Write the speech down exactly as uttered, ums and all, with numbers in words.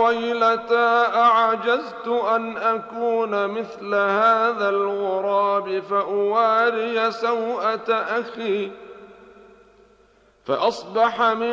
ويلتى أعجزت أن أكون مثل هذا الغراب فأواري سوءة أخي، فأصبح من